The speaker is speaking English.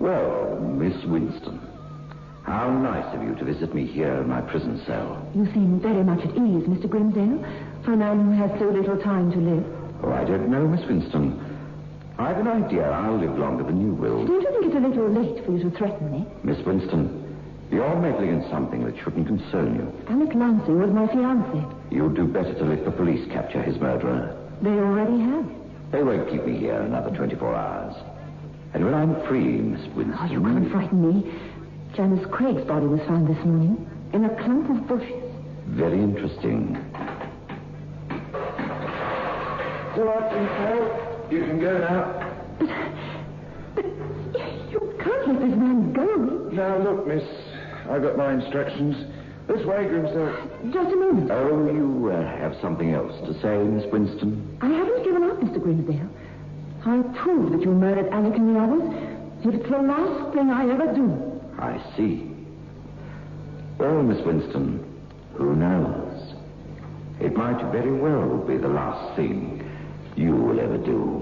Well, Miss Winston, how nice of you to visit me here in my prison cell. You seem very much at ease, Mr. Grimsdale, for a man who has so little time to live. Oh, I don't know, Miss Winston. I've an idea I'll live longer than you will. Don't you think it's a little late for you to threaten me? Miss Winston, you're meddling in something that shouldn't concern you. Alec Lansing was my fiancé. You'd do better to let the police capture his murderer. They already have. They won't keep me here another 24 hours. And when I'm free, Miss Winston... Oh, you can't frighten me. Janice Craig's body was found this morning in a clump of bushes. Very interesting. All right, Sinclair. You can go now. But you can't let this man go. Now, look, miss. I've got my instructions. This way, Grimsdale. Just a moment. Oh, you have something else to say, Miss Winston? I haven't given up, Mr. Grimsdale. I'll prove that you murdered Alec and the others. If it's the last thing I ever do. I see. Well, Miss Winston, who knows? It might very well be the last thing you will ever do.